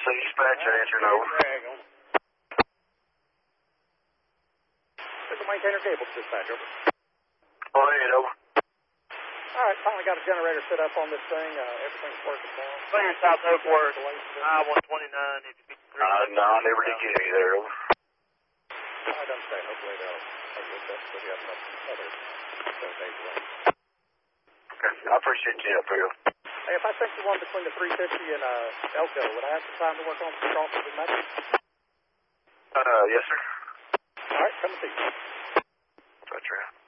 say dispatch answering over. Vehicle maintainer Gable, dispatch, over. Go ahead, over. All right, finally got a generator set up on this thing. Everything's working now. Clear South Oakwood, I-129, if you beat 3. No, I never did get any there, over. I don't say. Hopefully they'll look up so we have enough other days away. Okay, I appreciate you up here. Hey, if I sent you one between the 350 and Elko, would I have some time to work on some crosses and matches? Yes, sir. All right, come and see you. That's right.